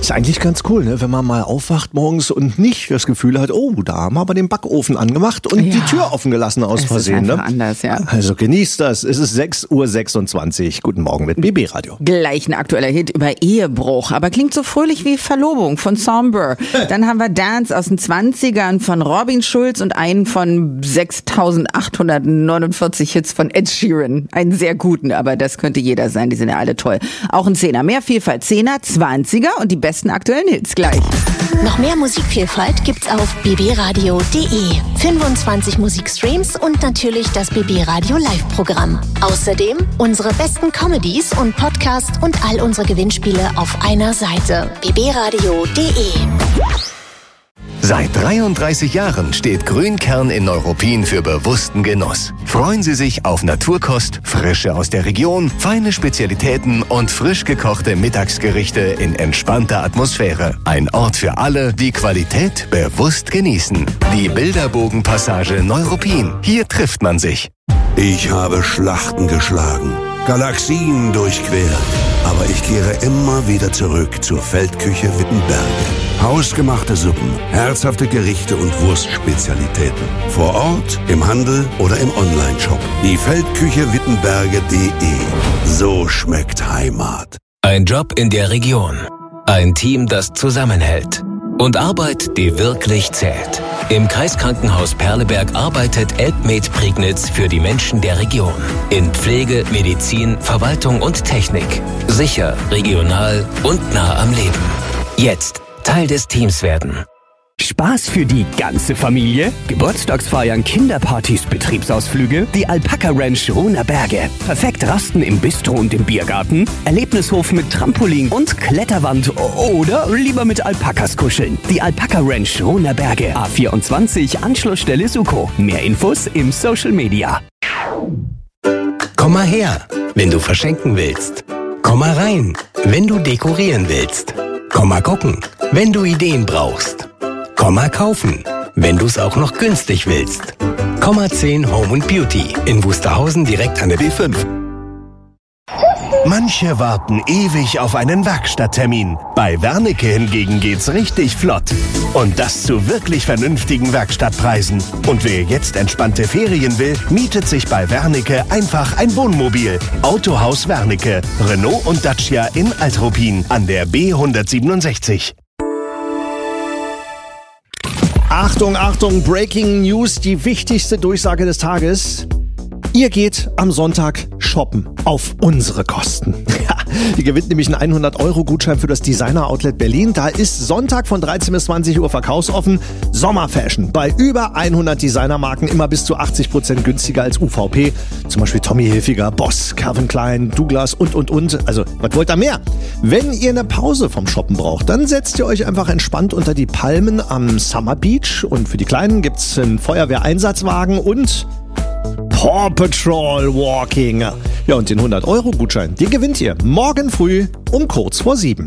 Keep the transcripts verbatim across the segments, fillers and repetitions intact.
Ist eigentlich ganz cool, ne? Wenn man mal aufwacht morgens und nicht das Gefühl hat, oh, da haben wir aber den Backofen angemacht und ja. die Tür offen gelassen aus es Versehen. Ist einfach ne? anders, ja. Also genießt das. Es ist sechs Uhr sechsundzwanzig. Guten Morgen mit B B Radio. Gleich ein aktueller Hit über Ehebruch, aber klingt so fröhlich wie Verlobung von Somber. Dann haben wir Dance aus den zwanzigern von Robin Schulz und einen von sechstausendachthundertneunundvierzig Hits von Ed Sheeran. Einen sehr guten, aber das könnte jeder sein, die sind ja alle toll. Auch ein Zehner, mehr Vielfalt, Zehner, Zwanziger und die besten aktuellen Hits gleich. Noch mehr Musikvielfalt gibt's auf b b radio punkt d e. fünfundzwanzig Musikstreams und natürlich das B B Radio Live-Programm. Außerdem unsere besten Comedies und Podcasts und all unsere Gewinnspiele auf einer Seite. b b radio punkt d e. Seit dreiunddreißig Jahren steht Grünkern in Neuruppin für bewussten Genuss. Freuen Sie sich auf Naturkost, Frische aus der Region, feine Spezialitäten und frisch gekochte Mittagsgerichte in entspannter Atmosphäre. Ein Ort für alle, die Qualität bewusst genießen. Die Bilderbogenpassage Neuruppin. Hier trifft man sich. Ich habe Schlachten geschlagen, Galaxien durchquert. Aber ich kehre immer wieder zurück zur Feldküche Wittenberge. Hausgemachte Suppen, herzhafte Gerichte und Wurstspezialitäten. Vor Ort, im Handel oder im Onlineshop. Die Feldküche Wittenberge punkt de. So schmeckt Heimat. Ein Job in der Region. Ein Team, das zusammenhält. Und Arbeit, die wirklich zählt. Im Kreiskrankenhaus Perleberg arbeitet Elbmed Prignitz für die Menschen der Region. In Pflege, Medizin, Verwaltung und Technik. Sicher, regional und nah am Leben. Jetzt Teil des Teams werden. Spaß für die ganze Familie? Geburtstagsfeiern, Kinderpartys, Betriebsausflüge? Die Alpaka Ranch Ruhner Berge. Perfekt Rasten im Bistro und im Biergarten? Erlebnishof mit Trampolin und Kletterwand oder lieber mit Alpakas kuscheln? Die Alpaka Ranch Ruhner Berge. A vierundzwanzig, Anschlussstelle Suko. Mehr Infos im Social Media. Komm mal her, wenn du verschenken willst. Komm mal rein, wenn du dekorieren willst. Komm mal gucken, wenn du Ideen brauchst. Komm mal kaufen, wenn du es auch noch günstig willst. Komma zehn Home and Beauty in Wusterhausen direkt an der B fünf. Manche warten ewig auf einen Werkstatttermin. Bei Wernicke hingegen geht's richtig flott. Und das zu wirklich vernünftigen Werkstattpreisen. Und wer jetzt entspannte Ferien will, mietet sich bei Wernicke einfach ein Wohnmobil. Autohaus Wernicke, Renault und Dacia in Altruppin an der B hundertsiebenundsechzig. Achtung, Achtung, Breaking News, die wichtigste Durchsage des Tages. Ihr geht am Sonntag shoppen auf unsere Kosten. Ja, ihr gewinnt nämlich einen hundert Euro Gutschein für das Designer Outlet Berlin. Da ist Sonntag von dreizehn bis zwanzig Uhr verkaufsoffen. Sommerfashion bei über hundert Designermarken, immer bis zu achtzig Prozent günstiger als U V P. Zum Beispiel Tommy Hilfiger, Boss, Calvin Klein, Douglas und, und, und. Also, was wollt ihr mehr? Wenn ihr eine Pause vom Shoppen braucht, dann setzt ihr euch einfach entspannt unter die Palmen am Summer Beach. Und für die Kleinen gibt's einen Feuerwehreinsatzwagen und Paw Patrol Walking. Ja, und den hundert Euro Gutschein, den gewinnt ihr morgen früh um kurz vor sieben.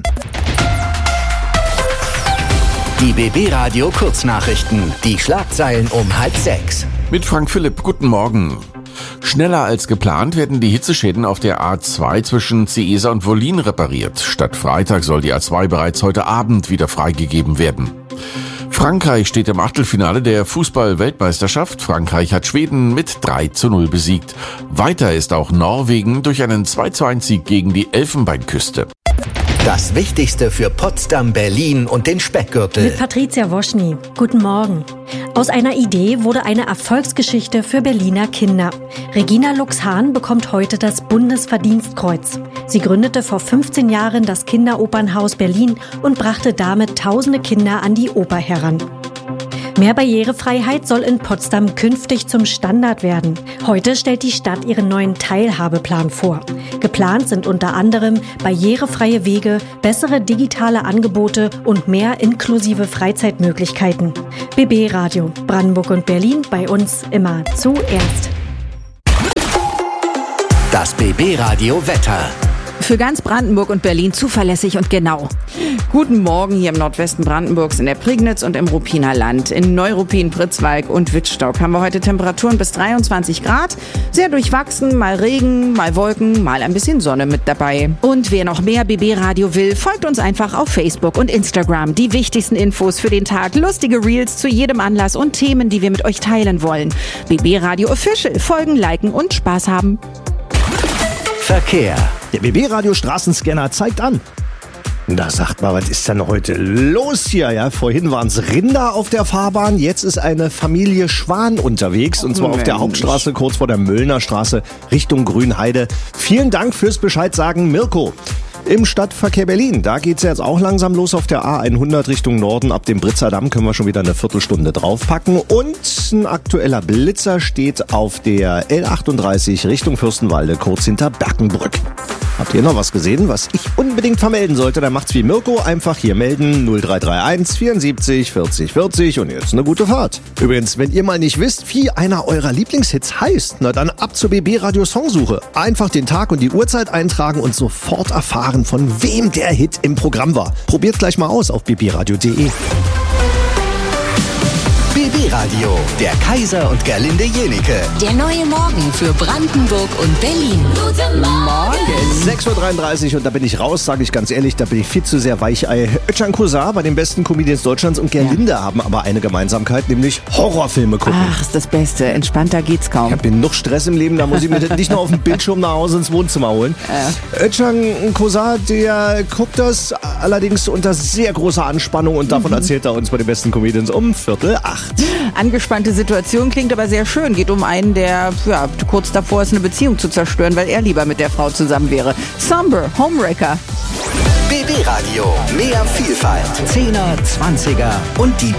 Die B B Radio Kurznachrichten. Die Schlagzeilen um halb sechs. Mit Frank Philipp, guten Morgen. Schneller als geplant werden die Hitzeschäden auf der A zwei zwischen Ciesa und Wollin repariert. Statt Freitag soll die A zwei bereits heute Abend wieder freigegeben werden. Frankreich steht im Achtelfinale der Fußball-Weltmeisterschaft. Frankreich hat Schweden mit drei zu null besiegt. Weiter ist auch Norwegen durch einen zwei zu eins Sieg gegen die Elfenbeinküste. Das Wichtigste für Potsdam, Berlin und den Speckgürtel. Mit Patricia Woschny. Guten Morgen. Aus einer Idee wurde eine Erfolgsgeschichte für Berliner Kinder. Regina Lux-Hahn bekommt heute das Bundesverdienstkreuz. Sie gründete vor fünfzehn Jahren das Kinderopernhaus Berlin und brachte damit tausende Kinder an die Oper heran. Mehr Barrierefreiheit soll in Potsdam künftig zum Standard werden. Heute stellt die Stadt ihren neuen Teilhabeplan vor. Geplant sind unter anderem barrierefreie Wege, bessere digitale Angebote und mehr inklusive Freizeitmöglichkeiten. B B Radio, Brandenburg und Berlin, bei uns immer zuerst. Das B B Radio Wetter. Für ganz Brandenburg und Berlin zuverlässig und genau. Guten Morgen hier im Nordwesten Brandenburgs, in der Prignitz und im Ruppiner Land. In Neuruppin, Pritzwalk und Wittstock haben wir heute Temperaturen bis dreiundzwanzig Grad. Sehr durchwachsen, mal Regen, mal Wolken, mal ein bisschen Sonne mit dabei. Und wer noch mehr B B Radio will, folgt uns einfach auf Facebook und Instagram. Die wichtigsten Infos für den Tag, lustige Reels zu jedem Anlass und Themen, die wir mit euch teilen wollen. B B Radio Official, folgen, liken und Spaß haben. Verkehr. Der B B Radio Straßenscanner zeigt an. Da sagt mal, was ist denn heute los hier? Ja, vorhin waren es Rinder auf der Fahrbahn, jetzt ist eine Familie Schwan unterwegs und zwar auf der Hauptstraße kurz vor der Möllner Straße Richtung Grünheide. Vielen Dank fürs Bescheid sagen, Mirko. Im Stadtverkehr Berlin, da geht's jetzt auch langsam los auf der A hundert Richtung Norden. Ab dem Britzer Damm können wir schon wieder eine Viertelstunde draufpacken. Und ein aktueller Blitzer steht auf der L achtunddreißig Richtung Fürstenwalde, kurz hinter Berkenbrück. Habt ihr noch was gesehen, was ich unbedingt vermelden sollte? Dann macht's wie Mirko, einfach hier melden, null drei drei eins vierundsiebzig vierzig vierzig und jetzt eine gute Fahrt. Übrigens, wenn ihr mal nicht wisst, wie einer eurer Lieblingshits heißt, na dann ab zur B B Radio Songsuche. Einfach den Tag und die Uhrzeit eintragen und sofort erfahren, von wem der Hit im Programm war. Probiert gleich mal aus auf b b radio punkt d e. B B Radio, der Kaiser und Gerlinde Jenike. Der neue Morgen für Brandenburg und Berlin. Guten Morgen. sechs Uhr dreiunddreißig und da bin ich raus, sage ich ganz ehrlich, da bin ich viel zu sehr Weichei. Özcan Kosa bei den besten Comedians Deutschlands und Gerlinde ja. haben aber eine Gemeinsamkeit, nämlich Horrorfilme gucken. Ach, ist das Beste. Entspannter geht's kaum. Ich habe genug Stress im Leben, da muss ich mir nicht nur auf dem Bildschirm nach Hause ins Wohnzimmer holen. Ja. Özcan Kosa, der guckt das allerdings unter sehr großer Anspannung und davon mhm. erzählt er uns bei den besten Comedians um Viertel acht. Angespannte Situation, klingt aber sehr schön. Geht um einen, der ja, kurz davor ist, eine Beziehung zu zerstören, weil er lieber mit der Frau zusammen wäre. Somber, Homewrecker. B B Radio, mehr Vielfalt. Zehner, Zwanziger und die